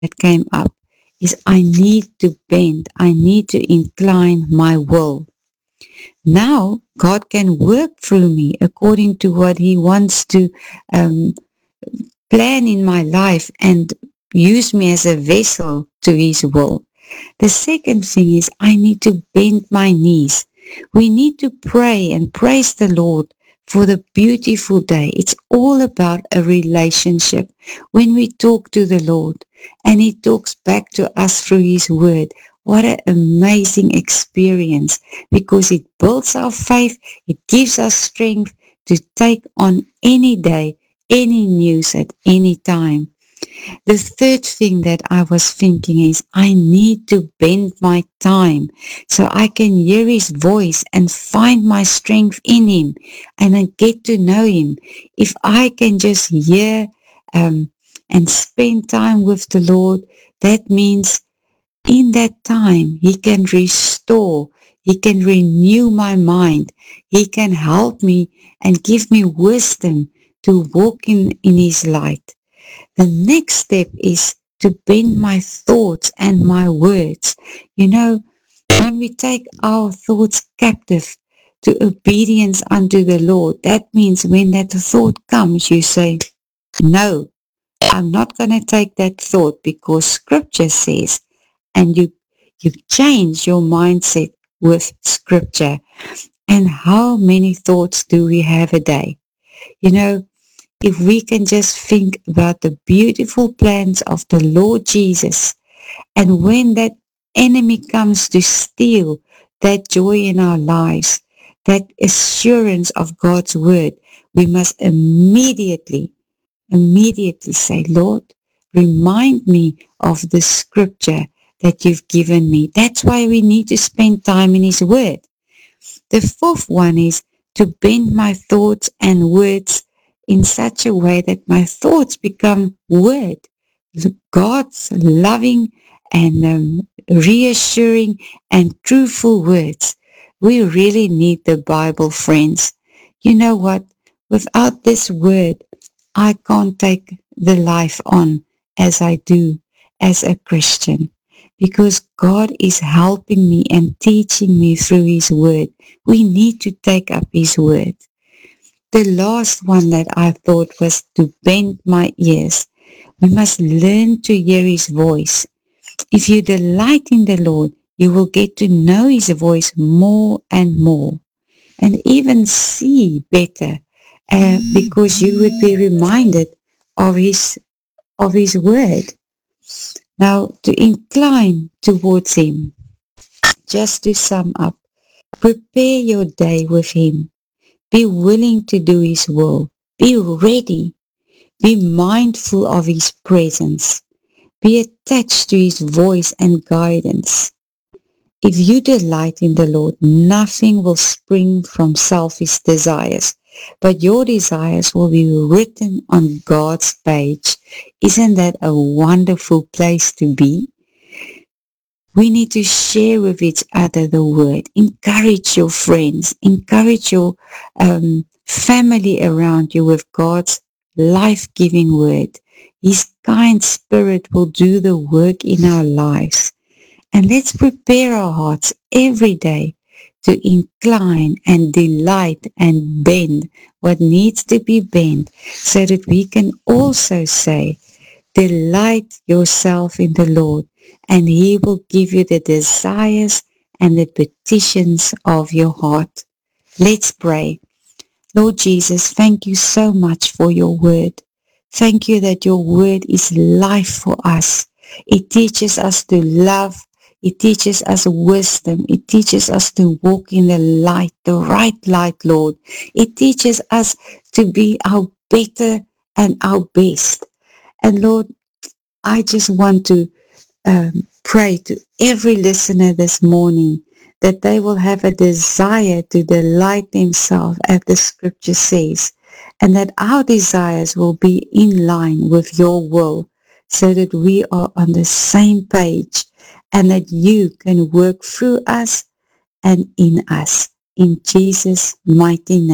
that came up is I need to bend, I need to incline my will. Now, God can work through me according to what He wants to um, plan in my life and use me as a vessel to His will. The second thing is I need to bend my knees. We need to pray and praise the Lord for the beautiful day. It's all about a relationship. When we talk to the Lord and He talks back to us through His word, what an amazing experience, because it builds our faith, it gives us strength to take on any day, any news at any time. The third thing that I was thinking is I need to bend my time so I can hear His voice and find my strength in Him and then get to know Him. If I can just hear and spend time with the Lord, that means in that time He can restore, He can renew my mind, He can help me and give me wisdom to walk in His light. The next step is to bend my thoughts and my words. You know, when we take our thoughts captive to obedience unto the Lord, that means when that thought comes, you say, no, I'm not going to take that thought because scripture says, and you change your mindset with scripture. And how many thoughts do we have a day? You know, if we can just think about the beautiful plans of the Lord Jesus, and when that enemy comes to steal that joy in our lives, that assurance of God's word, we must immediately say, Lord, remind me of the scripture that you've given me. That's why we need to spend time in His word. The fourth one is to bend my thoughts and words in such a way that my thoughts become word. God's loving and reassuring and truthful words. We really need the Bible, friends. You know what? Without this word, I can't take the life on as I do as a Christian, because God is helping me and teaching me through His word. We need to take up His word. The last one that I thought was to bend my ears. We must learn to hear His voice. If you delight in the Lord, you will get to know His voice more and more, and even see better, because you would be reminded of His word. Now, to incline towards Him, just to sum up, prepare your day with Him. Be willing to do His will. Be ready. Be mindful of His presence. Be attached to His voice and guidance. If you delight in the Lord, nothing will spring from selfish desires, but your desires will be written on God's page. Isn't that a wonderful place to be? We need to share with each other the word. Encourage your friends. Encourage your family around you with God's life-giving word. His kind spirit will do the work in our lives. And let's prepare our hearts every day to incline and delight and bend what needs to be bent, so that we can also say, delight yourself in the Lord, and He will give you the desires and the petitions of your heart. Let's pray. Lord Jesus, thank you so much for your word. Thank you that your word is life for us. It teaches us to love. It teaches us wisdom. It teaches us to walk in the light, the right light, Lord. It teaches us to be our better and our best. And Lord, I just want to pray to every listener this morning that they will have a desire to delight themselves, as the scripture says, and that our desires will be in line with your will, so that we are on the same page and that you can work through us and in us. In Jesus' mighty name.